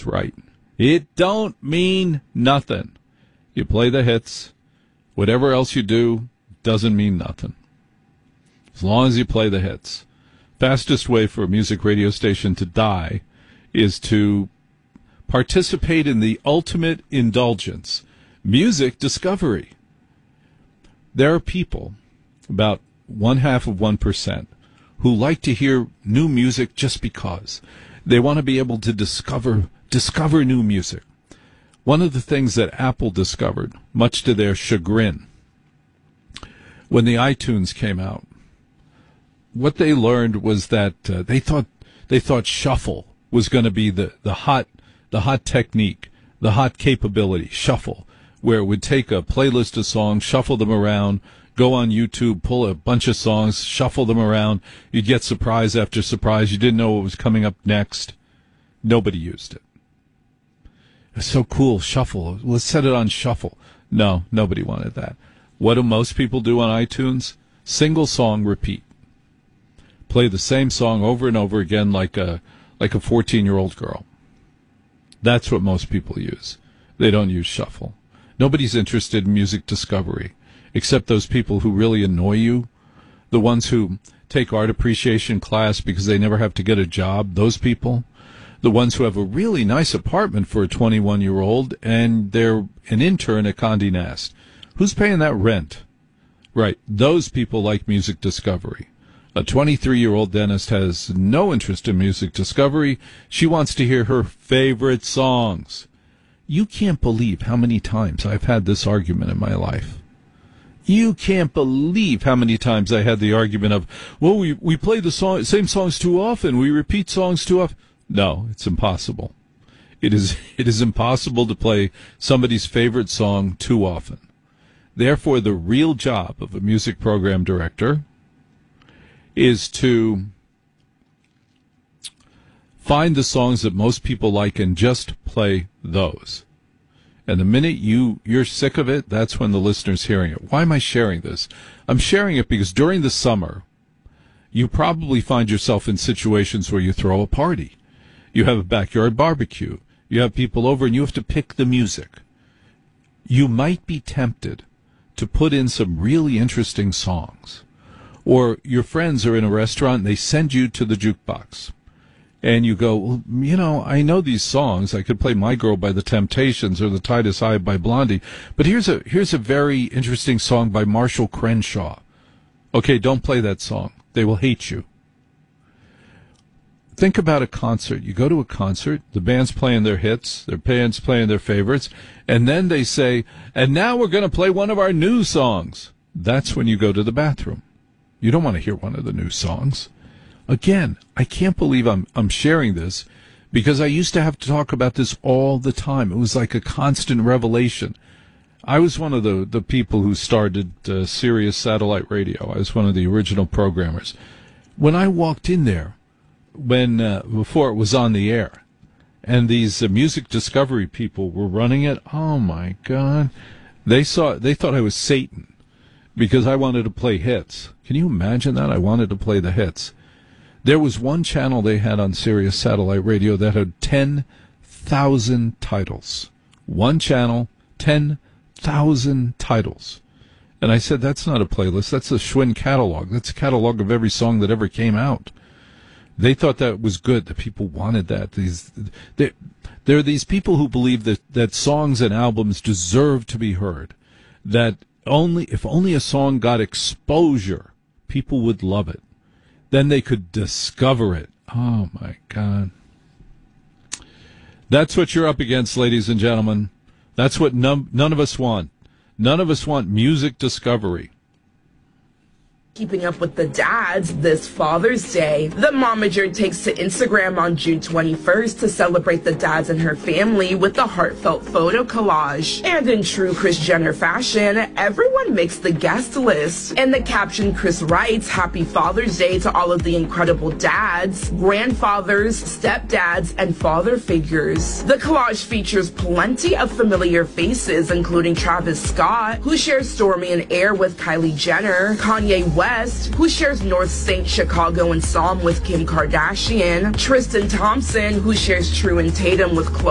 was right. It don't mean nothing. You play the hits. Whatever else you do doesn't mean nothing. As long as you play the hits. Fastest way for a music radio station to die is to participate in the ultimate indulgence, music discovery. There are people, about 0.5%, who like to hear new music just because. They want to be able to discover new music. One of the things that Apple discovered, much to their chagrin, when the iTunes came out, what they learned was that they thought shuffle was going to be the hot technique, the hot capability, shuffle, where it would take a playlist of songs, shuffle them around, go on YouTube, pull a bunch of songs, shuffle them around. You'd get surprise after surprise. You didn't know what was coming up next. Nobody used it. It's so cool, shuffle. Let's set it on shuffle. No, nobody wanted that. What do most people do on iTunes? Single song, repeat. Play the same song over and over again like a 14-year-old girl. That's what most people use. They don't use shuffle. Nobody's interested in music discovery, except those people who really annoy you, the ones who take art appreciation class because they never have to get a job, those people, the ones who have a really nice apartment for a 21-year-old and they're an intern at Condé Nast. Who's paying that rent? Right, those people like music discovery. A 23-year-old dentist has no interest in music discovery. She wants to hear her favorite songs. You can't believe how many times I've had this argument in my life. You can't believe how many times I had the argument of, well, we play the same songs too often. We repeat songs too often. No, it's impossible. It is impossible to play somebody's favorite song too often. Therefore, the real job of a music program director is to find the songs that most people like and just play those. And the minute you're sick of it, that's when the listener's hearing it. Why am I sharing this? I'm sharing it because during the summer, you probably find yourself in situations where you throw a party. You have a backyard barbecue. You have people over and you have to pick the music. You might be tempted to put in some really interesting songs. Or your friends are in a restaurant and they send you to the jukebox. And you go, well, you know, I know these songs. I could play My Girl by the Temptations or The Tightest Eye by Blondie. But here's a very interesting song by Marshall Crenshaw. Okay, don't play that song. They will hate you. Think about a concert. You go to a concert, the band's playing their hits, their band's playing their favorites, and then they say, and now we're going to play one of our new songs. That's when you go to the bathroom. You don't want to hear one of the new songs. Again, I can't believe I'm sharing this because I used to have to talk about this all the time. It was like a constant revelation. I was one of the people who started Sirius Satellite Radio. I was one of the original programmers. When I walked in there, before it was on the air, and these music discovery people were running it, oh my God, they thought I was Satan because I wanted to play hits. Can you imagine that? I wanted to play the hits. There was one channel they had on Sirius Satellite Radio that had 10,000 titles. One channel, 10,000 titles. And I said, that's not a playlist. That's a Schwinn catalog. That's a catalog of every song that ever came out. They thought that was good, that people wanted that. There are these people who believe that songs and albums deserve to be heard, that if only a song got exposure, people would love it. Then they could discover it. Oh, my God. That's what you're up against, ladies and gentlemen. That's what none of us want. None of us want music discovery. Keeping up with the dads this Father's Day. The momager takes to Instagram on June 21st to celebrate the dads in her family with a heartfelt photo collage. And in true Kris Jenner fashion, everyone makes the guest list. In the caption, Kris writes, "Happy Father's Day to all of the incredible dads, grandfathers, stepdads, and father figures." The collage features plenty of familiar faces, including Travis Scott, who shares Stormy and Air with Kylie Jenner, Kanye West, who shares North St. Chicago and Psalm with Kim Kardashian, Tristan Thompson, who shares True and Tatum with Khloe